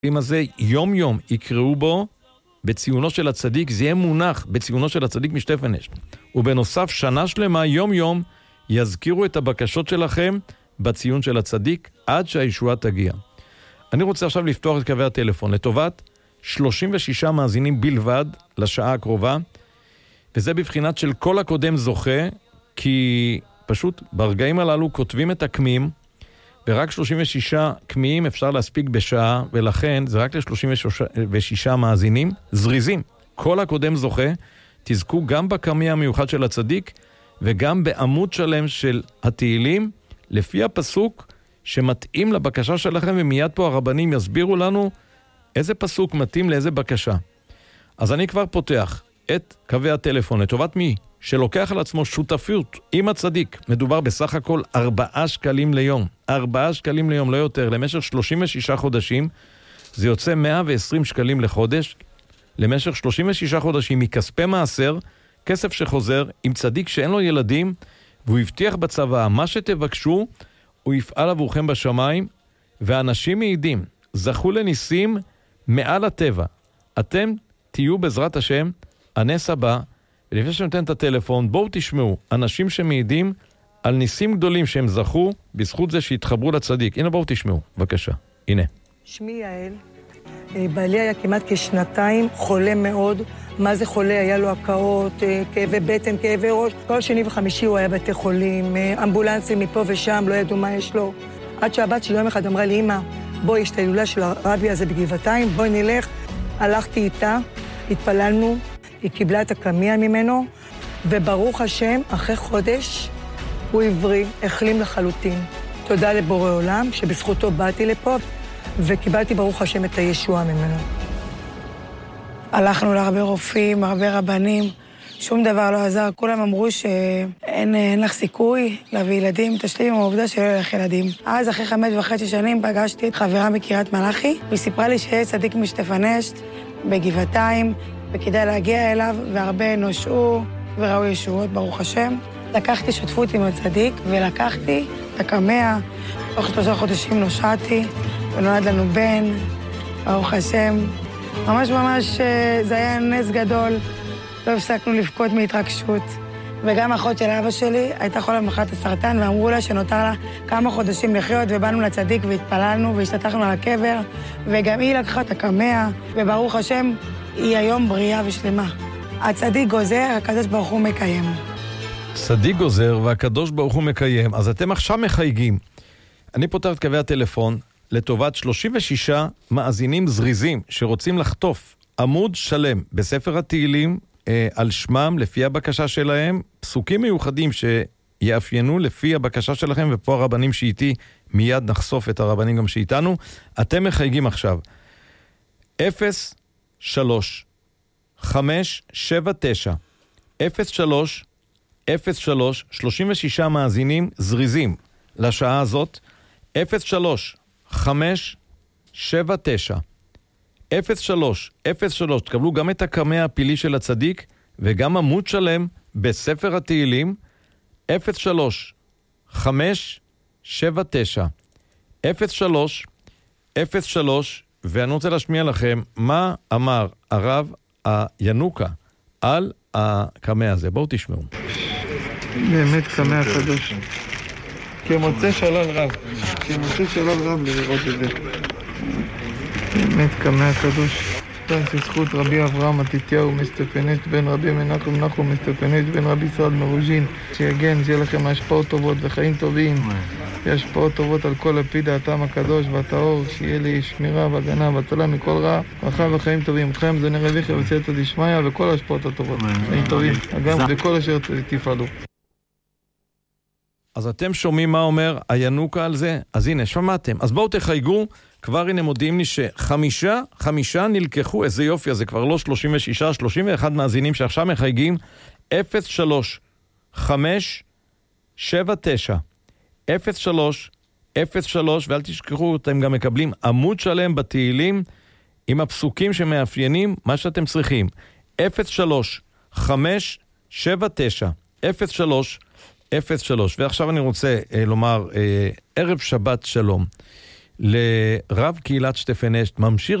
הזה יום יום יקראו בו בציונו של הצדיק, זה יהיה מונח בציונו של הצדיק משטפנשט. ובנוסף שנה שלמה יום יום יזכירו את הבקשות שלכם בציון של הצדיק עד שהישועה תגיע. אני רוצה עכשיו לפתוח את קווי הטלפון לטובת 36 מאזינים בלבד לשעה הקרובה, וזה בבחינת של כל הקודם זוכה, כי פשוט ברגעים הללו כותבים את הקמים, ורק 36 קמים אפשר להספיק בשעה, ולכן זה רק ל36 מאזינים זריזים. כל הקודם זוכה, תזכו גם בקמי המיוחד של הצדיק, וגם בעמוד שלם של התהילים, לפי הפסוק שמתאים לבקשה שלכם, ומיד פה הרבנים יסבירו לנו איזה פסוק מתאים לאיזה בקשה. אז אני כבר פותח את קווי הטלפון לטובת מי שלוקח על עצמו שותפות עם הצדיק. מדובר בסך הכל 4 שקלים ליום. 4 שקלים ליום, לא יותר, למשך 36 חודשים. זה יוצא 120 שקלים לחודש. למשך 36 חודשים מכספי מעשר, כסף שחוזר עם צדיק שאין לו ילדים, והוא הבטיח בצבא, מה שתבקשו, הוא יפעל עבורכם בשמיים, ואנשים מעידים, זכו לניסים מעל הטבע. אתם תהיו בעזרת השם הנס הבא, ולפני שנותן את הטלפון, בואו תשמעו אנשים שמעידים על ניסים גדולים שהם זכו בזכות זה שהתחברו לצדיק. הנה בואו תשמעו, בבקשה. הנה. שמי יעל, בעלי היה כמעט כשנתיים, חולה מאוד. מה זה חולה? היה לו הקאות, כאבי בטן, כאבי ראש. כל שני וחמישי הוא היה בתי חולים, אמבולנסים מפה ושם, לא ידעו מה יש לו. עד שהבת שלי יום אחד אמרה לי, אמא, בואי, יש את ההילולה של הרבי הזה בגבעתיים, בואי נלך. הלכתי איתה, התפללנו, היא קיבלה את הקמיה ממנו, וברוך השם, אחרי חודש, הוא עברי, החלים לחלוטין. תודה לבורא עולם, שבזכותו באתי לפה, וקיבלתי ברוך השם את הישועה ממנו. הלכנו להרבה רופאים, הרבה רבנים, שום דבר לא עזר. כולם אמרו שאין לך סיכוי להביא ילדים, תשלים עם העובדה שלא ילך ילדים. אז אחרי 5.5 שנים פגשתי את חברה מקריית מלאכי, והיא סיפרה לי שיש צדיק משטפנשט בגבעתיים, וכדאי להגיע אליו, והרבה נושעו וראו ישועות, ברוך השם. לקחתי שותפות עם הצדיק, ולקחתי את הקמע. תוך 3 חודשים נושעתי, ונולד לנו בן, ברוך השם. ממש זה היה נס גדול, לא הפסקנו לבכות מהתרגשות. וגם האחות של אבא שלי הייתה חולה במחלת הסרטן, ואמרו לה שנותר לה כמה חודשים לחיות, ובאנו לצדיק והתפללנו והשתתחנו על הקבר, וגם היא לקחה את הקמע, וברוך השם, היא היום בריאה ושלמה. הצדיק גוזר, הקדוש ברוך הוא מקיים. צדיק גוזר והקדוש ברוך הוא מקיים. אז אתם עכשיו מחייגים. אני פותח את קווי הטלפון לטובת 36 מאזינים זריזים שרוצים לחטוף עמוד שלם בספר התהילים על שמם לפי הבקשה שלהם, פסוקים מיוחדים שיאפיינו לפי הבקשה שלכם, ופה הרבנים שאיתי מיד נחשוף את הרבנים גם שאיתנו. אתם מחייגים עכשיו 03 579 03 03 36 מאזינים זריזים לשעה הזאת. 03 579 03 תקבלו גם את הקמע הפילי של הצדיק וגם עמוד שלם בספר התהילים. 03 579 03 ואני רוצה להשמיע לכם מה אמר הרב הינוקה על הקמע הזה. בואו תשמעו. באמת קמע קדוש, כמוצא שלל רב, לראות את זה. באמת קמע קדוש. זכות רבי אברהם מתתיהו מסטפנשט בן רבי מנחם נחום מסטפנשט בן רבי סעד מרוז'ין, שיגן, שיהיה לכם השפעות טובות וחיים טובים, השפעות טובות על כל לפי דעתם הקדוש והטהור, שיהיה לי שמירה והגנה והצלה מכל רע, ברכה וחיים טובים. חיים זוני רביכי וסייעתא דשמיא וכל השפעות הטובות, חיים טובים, גם בכל אשר תפעלו. אז אתם שומעים מה אומר הינוקה על זה? אז הנה, שמעתם. אז בואו תחייגו. כבר הנה מודיעים לי שחמישה נלקחו. איזה יופי, אז זה כבר לא 36, 31 מאזינים שעכשיו מחייגים. 03 579 03 ואל תשכחו, אתם גם מקבלים עמוד שלם בתהילים עם הפסוקים שמאפיינים מה שאתם צריכים. 03 579 03 ועכשיו אני רוצה לומר ערב שבת שלום לרב קהילת שטפן אשת, ממשיך